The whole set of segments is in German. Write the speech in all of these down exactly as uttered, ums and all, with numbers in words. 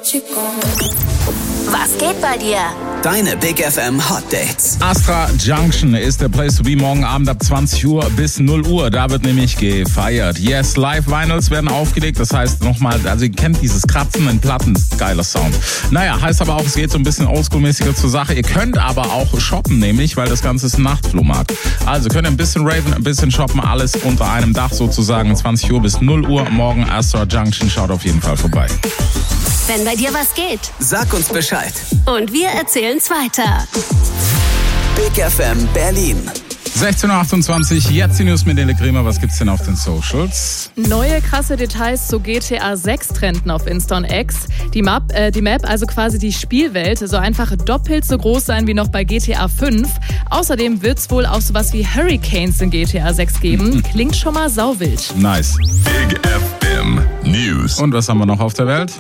Was geht bei dir? Deine Big F M Hot Dates. Astra Junction ist der Place to be morgen Abend ab zwanzig Uhr bis null Uhr. Da wird nämlich gefeiert. Yes, Live-Vinyls werden aufgelegt. Das heißt nochmal, also ihr kennt dieses Kratzen in Platten. Geiler Sound. Naja, heißt aber auch, es geht so ein bisschen oldschool-mäßiger zur Sache. Ihr könnt aber auch shoppen nämlich, weil das Ganze ist ein Nachtflohmarkt. Also könnt ihr ein bisschen raven, ein bisschen shoppen. Alles unter einem Dach sozusagen. zwanzig Uhr bis null Uhr morgen Astra Junction. Schaut auf jeden Fall vorbei. Wenn bei dir was geht, Sag uns Bescheid. und wir erzählen's weiter. Big F M Berlin. sechzehn Uhr achtundzwanzig, jetzt die News mit Nele Kremer. Was gibt's denn auf den Socials? Neue krasse Details zu G T A sechs trenden auf Insta und X. Die Map, äh, die Map, also quasi die Spielwelt, soll einfach doppelt so groß sein wie noch bei G T A fünf. Außerdem wird's wohl auch sowas wie Hurricanes in G T A sechs geben. Klingt schon mal sauwild. Nice. Big F M News. Und was haben wir noch auf der Welt?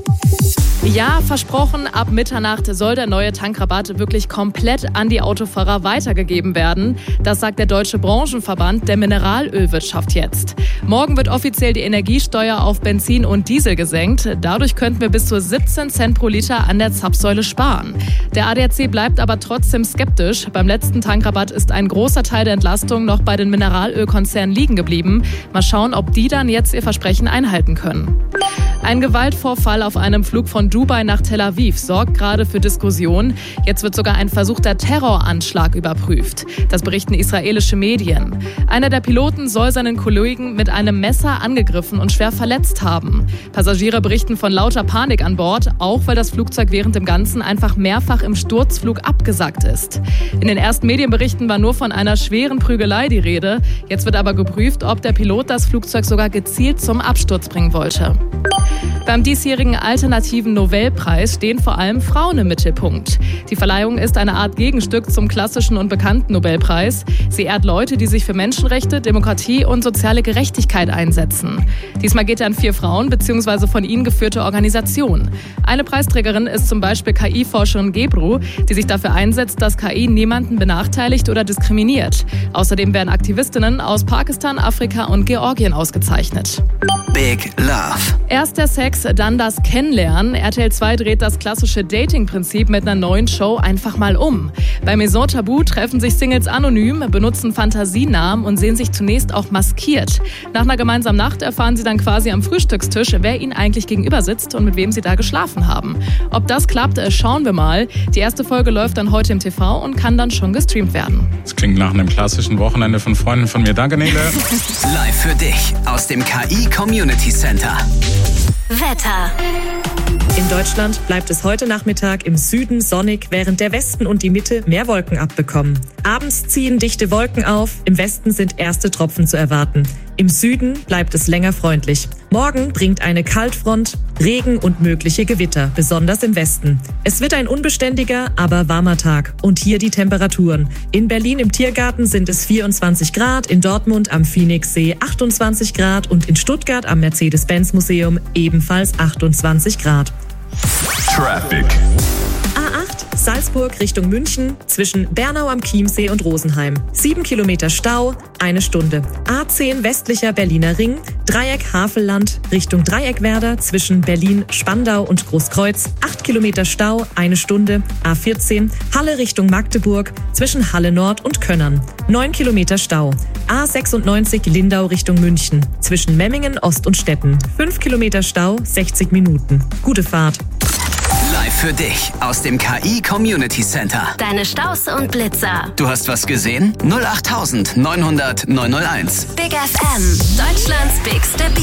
Ja, versprochen, ab Mitternacht soll der neue Tankrabatt wirklich komplett an die Autofahrer weitergegeben werden. Das sagt der Deutsche Branchenverband der Mineralölwirtschaft jetzt. Morgen wird offiziell die Energiesteuer auf Benzin und Diesel gesenkt. Dadurch könnten wir bis zu siebzehn Cent pro Liter an der Zapfsäule sparen. Der A D A C bleibt aber trotzdem skeptisch. Beim letzten Tankrabatt ist ein großer Teil der Entlastung noch bei den Mineralölkonzernen liegen geblieben. Mal schauen, ob die dann jetzt ihr Versprechen einhalten können. Ein Gewaltvorfall auf einem Flug von Dubai nach Tel Aviv sorgt gerade für Diskussionen. Jetzt wird sogar ein versuchter Terroranschlag überprüft. Das berichten israelische Medien. Einer der Piloten soll seinen Kollegen mit einem Messer angegriffen und schwer verletzt haben. Passagiere berichten von lauter Panik an Bord, auch weil das Flugzeug während dem Ganzen einfach mehrfach im Sturzflug abgesackt ist. In den ersten Medienberichten war nur von einer schweren Prügelei die Rede. Jetzt wird aber geprüft, ob der Pilot das Flugzeug sogar gezielt zum Absturz bringen wollte. Beim diesjährigen alternativen Nobelpreis stehen vor allem Frauen im Mittelpunkt. Die Verleihung ist eine Art Gegenstück zum klassischen und bekannten Nobelpreis. Sie ehrt Leute, die sich für Menschenrechte, Demokratie und soziale Gerechtigkeit einsetzen. Diesmal geht er an vier Frauen bzw. von ihnen geführte Organisationen. Eine Preisträgerin ist zum Beispiel K I-Forscherin Gebru, die sich dafür einsetzt, dass K I niemanden benachteiligt oder diskriminiert. Außerdem werden Aktivistinnen aus Pakistan, Afrika und Georgien ausgezeichnet. Big Love. Erst der Sex, dann das Kennenlernen. R T L zwei dreht das klassische Dating-Prinzip mit einer neuen Show einfach mal um. Bei Maison Tabou treffen sich Singles anonym, benutzen Fantasienamen und sehen sich zunächst auch maskiert. Nach einer gemeinsamen Nacht erfahren sie dann quasi am Frühstückstisch, wer ihnen eigentlich gegenüber sitzt und mit wem sie da geschlafen haben. Ob das klappt, schauen wir mal. Die erste Folge läuft dann heute im T V und kann dann schon gestreamt werden. Das klingt nach einem klassischen Wochenende von Freunden von mir. Danke, Nele. Live für dich aus dem K I Community Center. Wetter. In Deutschland bleibt es heute Nachmittag im Süden sonnig, während der Westen und die Mitte mehr Wolken abbekommen. Abends ziehen dichte Wolken auf, im Westen sind erste Tropfen zu erwarten. Im Süden bleibt es länger freundlich. Morgen bringt eine Kaltfront Regen und mögliche Gewitter, besonders im Westen. Es wird ein unbeständiger, aber warmer Tag. Und hier die Temperaturen. In Berlin im Tiergarten sind es vierundzwanzig Grad, in Dortmund am Phoenixsee achtundzwanzig Grad und in Stuttgart am Mercedes-Benz-Museum ebenfalls achtundzwanzig Grad. Traffic. A acht Salzburg Richtung München zwischen Bernau am Chiemsee und Rosenheim. Sieben Kilometer Stau, eine Stunde. A zehn westlicher Berliner Ring, Dreieck Havelland Richtung Dreieckwerder zwischen Berlin, Spandau und Großkreuz. Acht Kilometer Stau, eine Stunde. A vierzehn Halle Richtung Magdeburg zwischen Halle Nord und Könnern. Neun Kilometer Stau. A sechsundneunzig Lindau Richtung München zwischen Memmingen, Ost und Stetten. Fünf Kilometer Stau, sechzig Minuten. Gute Fahrt. Live für dich aus dem K I Community Center. Deine Staus und Blitzer. Du hast was gesehen? null acht neunhundert neunhundert neunhunderteins. Big F M. Deutschlands bigste Beat.